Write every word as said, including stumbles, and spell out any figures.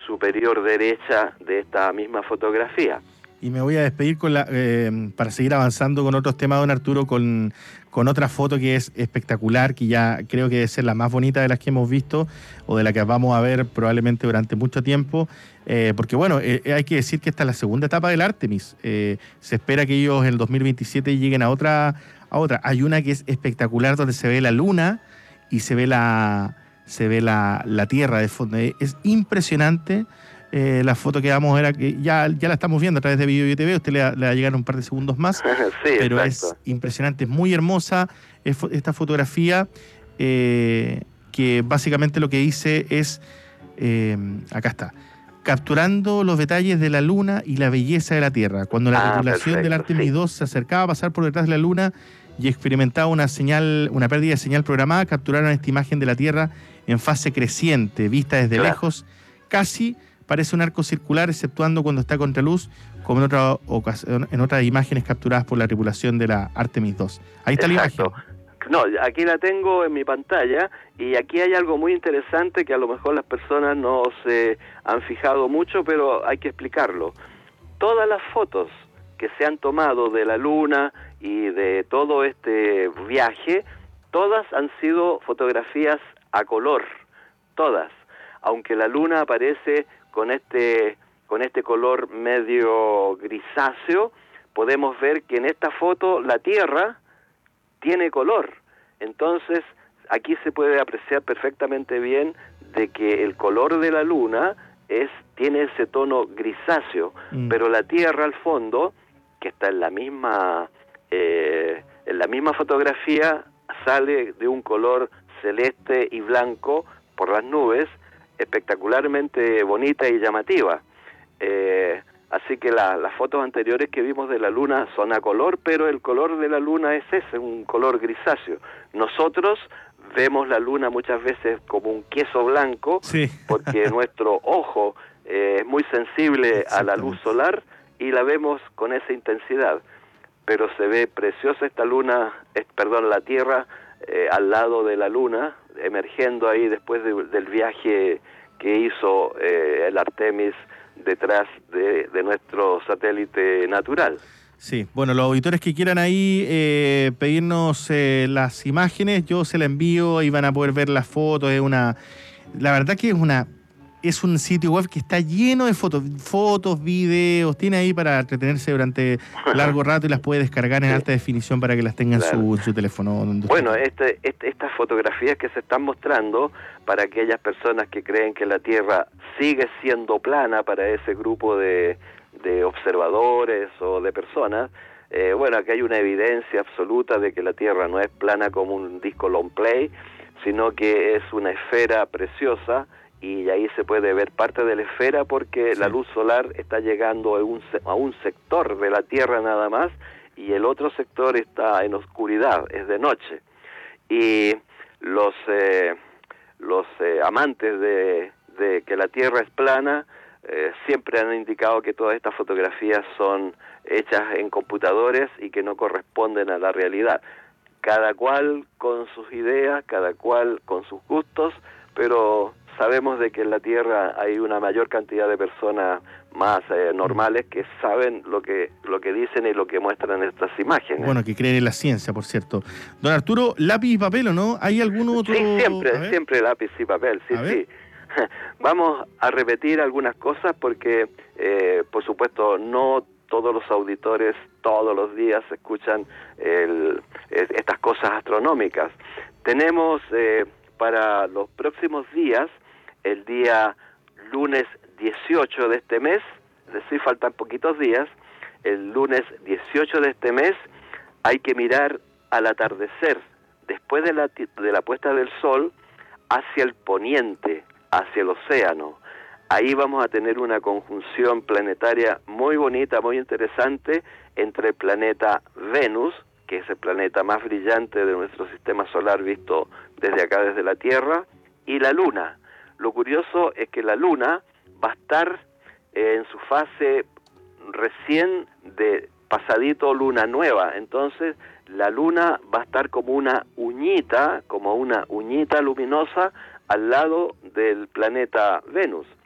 superior derecha de esta misma fotografía. Y me voy a despedir con la, eh, para seguir avanzando con otros temas, don Arturo, con, con otra foto que es espectacular, que ya creo que debe ser la más bonita de las que hemos visto, o de la que vamos a ver probablemente durante mucho tiempo, eh, porque bueno, eh, hay que decir que esta es la segunda etapa del Artemis. Eh, se espera que ellos en el dos mil veintisiete lleguen a otra, a otra. Hay una que es espectacular, donde se ve la luna y se ve la, se ve la, la Tierra de fondo. Es impresionante. Eh, la foto que vamos a ver aquí, ya, ya la estamos viendo a través de Video y T V, usted le, le va a llegar un par de segundos más, sí, pero exacto. Es impresionante, es muy hermosa es, esta fotografía, eh, que básicamente lo que dice es, eh, acá está, capturando los detalles de la luna y la belleza de la Tierra. Cuando la ah, tripulación perfecto, del Artemis sí. dos se acercaba a pasar por detrás de la luna y experimentaba una señal, una pérdida de señal programada, capturaron esta imagen de la Tierra en fase creciente, vista desde claro. lejos, casi parece un arco circular, exceptuando cuando está contra luz, como en, otra ocasión, en otras imágenes capturadas por la tripulación de la Artemis dos. Ahí está Exacto. la imagen. No, aquí la tengo en mi pantalla, y aquí hay algo muy interesante que a lo mejor las personas no se han fijado mucho, pero hay que explicarlo. Todas las fotos que se han tomado de la Luna y de todo este viaje, todas han sido fotografías a color, todas. Aunque la Luna aparece con este con este color medio grisáceo, podemos ver que en esta foto la Tierra tiene color. Entonces, aquí se puede apreciar perfectamente bien de que el color de la Luna es tiene ese tono grisáceo, mm. pero la Tierra al fondo, que está en la misma eh, en la misma fotografía, sale de un color celeste y blanco por las nubes, espectacularmente bonita y llamativa. Eh, así que la, las fotos anteriores que vimos de la Luna son a color, pero el color de la Luna es ese, un color grisáceo. Nosotros vemos la Luna muchas veces como un queso blanco, sí. porque nuestro ojo eh, es muy sensible a la luz solar y la vemos con esa intensidad. Pero se ve preciosa esta Luna, eh, perdón, la Tierra eh, al lado de la Luna, emergiendo ahí después de, del viaje que hizo eh, el Artemis detrás de, de nuestro satélite natural. Sí, bueno, los auditores que quieran ahí eh, pedirnos eh, las imágenes, yo se las envío y van a poder ver las fotos. Es una, la verdad que es una, es un sitio web que está lleno de fotos, fotos, videos, tiene ahí para entretenerse durante largo rato y las puede descargar en sí. alta definición para que las tenga claro. en, su, en su teléfono. Bueno, este, este, estas fotografías que se están mostrando para aquellas personas que creen que la Tierra sigue siendo plana, para ese grupo de, de observadores o de personas, eh, bueno, aquí hay una evidencia absoluta de que la Tierra no es plana como un disco long play, sino que es una esfera preciosa, y ahí se puede ver parte de la esfera porque sí. la luz solar está llegando a un, a un sector de la Tierra nada más, y el otro sector está en oscuridad, es de noche. Y los eh, los eh, amantes de, de que la Tierra es plana eh, siempre han indicado que todas estas fotografías son hechas en computadores y que no corresponden a la realidad. Cada cual con sus ideas, cada cual con sus gustos, pero sabemos de que en la Tierra hay una mayor cantidad de personas más eh, normales que saben lo que lo que dicen y lo que muestran estas imágenes. Bueno, que creen en la ciencia, por cierto. Don Arturo, lápiz y papel, ¿o no? ¿Hay algún otro...? Sí, siempre, siempre lápiz y papel, sí, sí. Vamos a repetir algunas cosas porque, eh, por supuesto, no todos los auditores todos los días escuchan el, estas cosas astronómicas. Tenemos eh, para los próximos días, el día lunes dieciocho de este mes, es decir, faltan poquitos días, el lunes dieciocho de este mes hay que mirar al atardecer, después de la, de la puesta del sol, hacia el poniente, hacia el océano. Ahí vamos a tener una conjunción planetaria muy bonita, muy interesante, entre el planeta Venus, que es el planeta más brillante de nuestro sistema solar visto desde acá, desde la Tierra, y la Luna. Lo curioso es que la Luna va a estar eh, en su fase recién de pasadito luna nueva, entonces la Luna va a estar como una uñita, como una uñita luminosa al lado del planeta Venus.